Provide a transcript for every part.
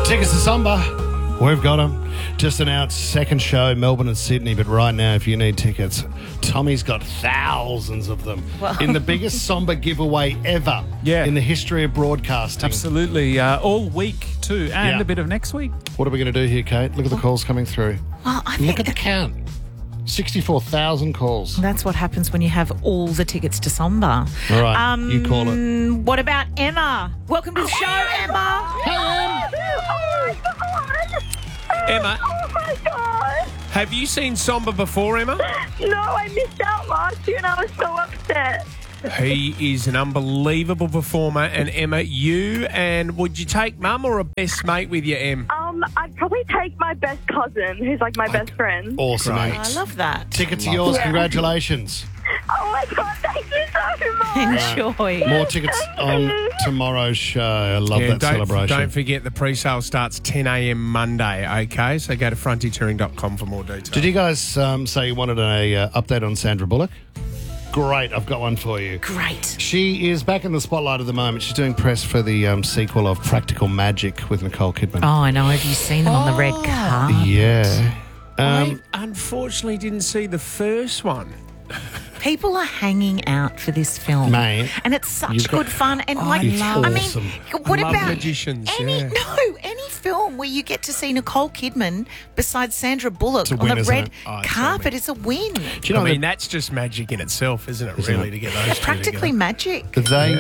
Tickets to Samba. We've got them. Just announced second show, Melbourne and Sydney. But right now, if you need tickets, Tommy's got thousands of them. Well. In the biggest Samba giveaway ever in the history of broadcasting. Absolutely. All week too, and a bit of next week. What are we going to do here, Kate? Look at the calls coming through. Well, Look at the count. 64,000 calls. That's what happens when you have all the tickets to Samba. All right, you call it. What about Emma? Welcome to the show, Emma. Hey, Em. Oh my God! Emma, Oh my God! have you seen Samba before, Emma? No, I missed out last year and I was so upset. He is an unbelievable performer. And Emma, would you take mum or a best mate with you, Em? I'd probably take my best cousin, who's like my best friend. Awesome, Great. mate. I love that. Tickets are yours. Congratulations. Oh my God, thank you so much. Enjoy. More tickets on tomorrow's show. I love that celebration. Don't forget the pre-sale starts 10 a.m. Monday, okay? So go to frontiertouring.com for more details. Did you guys say you wanted an update on Sandra Bullock? Great, I've got one for you. Great. She is back in the spotlight at the moment. She's doing press for the sequel of Practical Magic with Nicole Kidman. Oh, I know. Have you seen them on the red carpet? Yeah. I unfortunately didn't see the first one. People are hanging out for this film, Mate, and it's such good fun. And It's awesome. What I love about Magicians, any film where you get to see Nicole Kidman besides Sandra Bullock It's a on win, the isn't red it? carpet? It's a win. Do you know that's just magic in itself, isn't it, Isn't really, it? to get those two Practically together? magic. they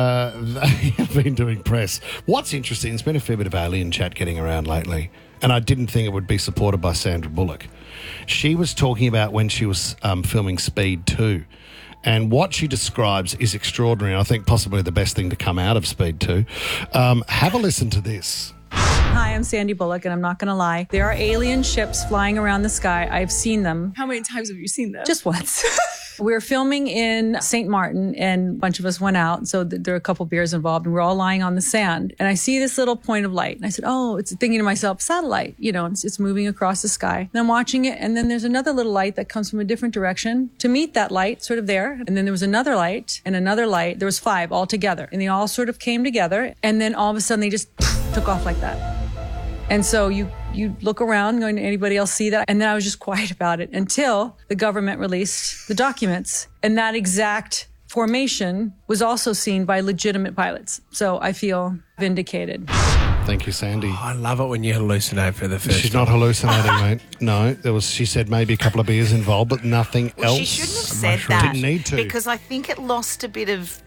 have been doing press. What's interesting, there's been a fair bit of alien chat getting around lately, and I didn't think it would be supported by Sandra Bullock. She was talking about when she was filming Speed 2, and what she describes is extraordinary. I think possibly the best thing to come out of Speed 2. Have a listen to this. Hi, I'm Sandy Bullock, and I'm not going to lie. There are alien ships flying around the sky. I've seen them. How many times have you seen them? Just once. We were filming in St. Martin, and a bunch of us went out. So there were a couple beers involved, and we're all lying on the sand. And I see this little point of light. And I said, oh, it's thinking to myself, satellite. You know, it's moving across the sky. And I'm watching it, and then there's another little light that comes from a different direction to meet that light, sort of there. And then there was another light and another light. There was 5 all together. And they all sort of came together. And then all of a sudden, they just took off like that. And so you look around, going, anybody else see that? And then I was just quiet about it until the government released the documents. And that exact formation was also seen by legitimate pilots. So I feel vindicated. Thank you, Sandy. I love it when you hallucinate for the first She's time. not hallucinating, mate. No, she said maybe a couple of beers involved, but nothing else. She shouldn't have said that. Didn't need to. Because I think it lost a bit of,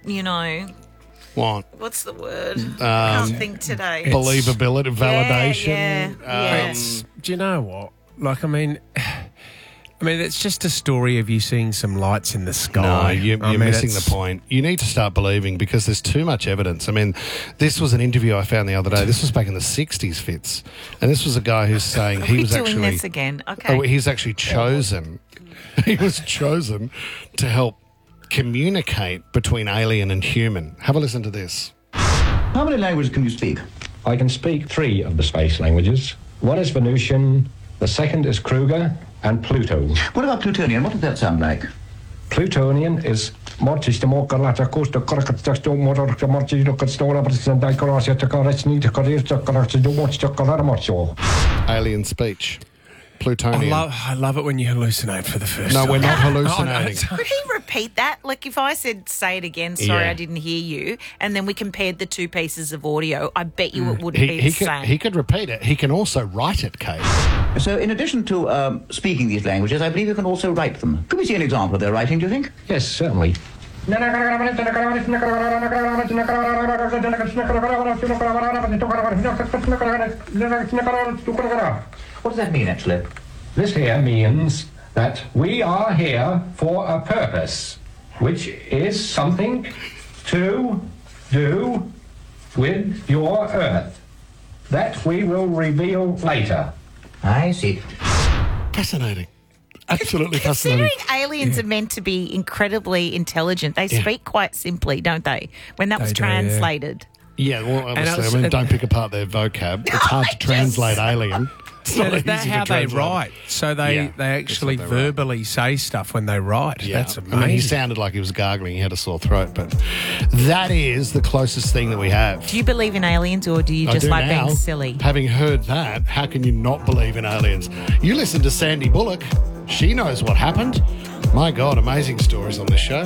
What? what's the word? I can't think today. Believability, validation. Yeah. Do you know what? Like, I mean, it's just a story of you seeing some lights in the sky. No, you're missing the point. You need to start believing because there's too much evidence. I mean, this was an interview I found the other day. This was back in the 60s, Fitz. And this was a guy who's saying he was doing actually... this again? Okay. Oh, he's actually chosen. He was chosen to help communicate between alien and human. Have a listen to this. How many languages can you speak? I can speak 3 of the space languages. One is Venusian, the second is Kruger, and Pluto. What about Plutonian? What does that sound like? Plutonian is Alien speech. Plutonian. I love it when you hallucinate for the first time. No, we're not hallucinating. Could he repeat that? Like if I said, say it again, sorry, Yeah. I didn't hear you, and then we compared the 2 pieces of audio, I bet you it wouldn't be the same. He could repeat it. He can also write it, Kate. So in addition to speaking these languages, I believe you can also write them. Could we see an example of their writing, do you think? Yes, certainly. What does that mean, actually? This here means that we are here for a purpose, which is something to do with your Earth. That we will reveal later. I see. Fascinating. Absolutely fascinating. Considering aliens are meant to be incredibly intelligent, they speak quite simply, don't they? When that was do, yeah. translated. Yeah, well, obviously, else- I mean, don't pick apart their vocab. It's hard to translate alien. It's not Is that easy to how they translate. write? So they Yeah, actually that's what they write. verbally say stuff when they write. Yeah. That's I amazing. mean, he sounded like he was gargling. He had a sore throat, but that is the closest thing that we have. Do you believe in aliens or do you I just do like now. being silly? Having heard that, how can you not believe in aliens? You listen to Sandy Bullock. She knows what happened. My God, amazing stories on this show.